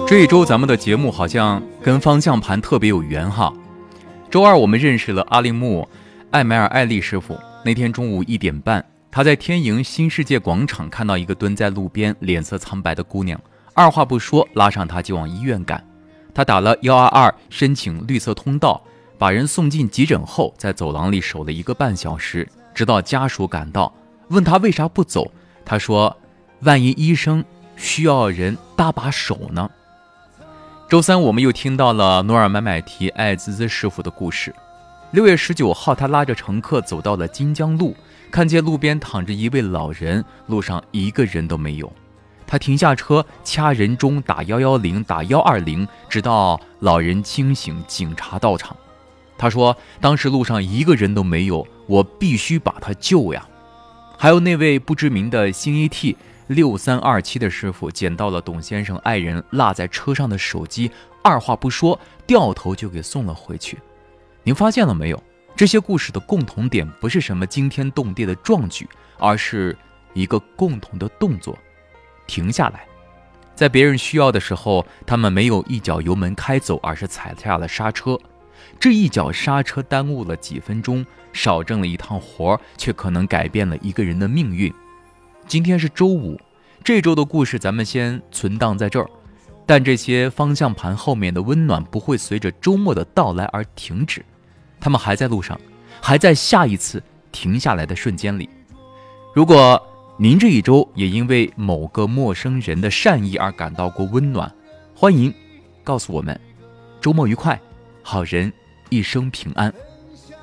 这一周咱们的节目好像跟方向盘特别有缘哈。周二我们认识了阿里木艾梅尔艾丽师傅。那天中午1点半，他在天营新世界广场看到一个蹲在路边脸色苍白的姑娘，二话不说拉上她就往医院赶。他打了122申请绿色通道，把人送进急诊后，在走廊里守了1个半小时，直到家属赶到，问他为啥不走。他说万一医生需要人搭把手呢。周三我们又听到了努尔买买提艾滋滋师傅的故事。6月19号，他拉着乘客走到了金江路，看见路边躺着一位老人，路上一个人都没有。他停下车，掐人中，打110，打120，直到老人清醒，警察到场。他说当时路上一个人都没有，我必须把他救呀。还有那位不知名的新 AT 6327的师傅，捡到了董先生爱人落在车上的手机，二话不说掉头就给送了回去。您发现了没有？这些故事的共同点不是什么惊天动地的壮举，而是一个共同的动作，停下来。在别人需要的时候，他们没有一脚油门开走，而是踩下了刹车。这一脚刹车耽误了几分钟，少挣了一趟活，却可能改变了一个人的命运。今天是周五，这周的故事咱们先存档在这儿，但这些方向盘后面的温暖不会随着周末的到来而停止，他们还在路上，还在下一次停下来的瞬间里。如果您这一周也因为某个陌生人的善意而感到过温暖，欢迎告诉我们。周末愉快，好人一生平安。